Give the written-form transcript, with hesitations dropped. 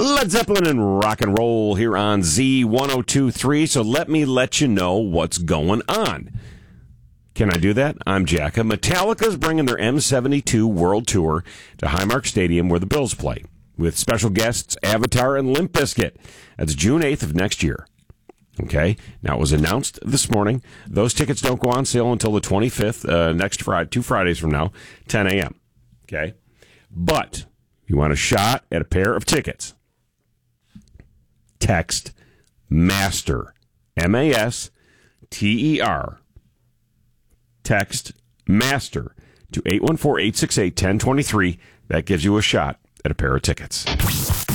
Led Zeppelin and rock and roll here on Z1023. So let me let you know what's going on. Can I do that? I'm Jacka. Metallica's bringing their M72 World Tour to Highmark Stadium where the Bills play, with special guests Avatar and Limp Bizkit. That's June 8th of next year. Okay? Now, it was announced this morning. Those tickets don't go on sale until the 25th, next Friday, 2 Fridays from now, 10 a.m. Okay? But if you want a shot at a pair of tickets, text MASTER, MASTER, text MASTER to 814-868-1023. That gives you a shot at a pair of tickets.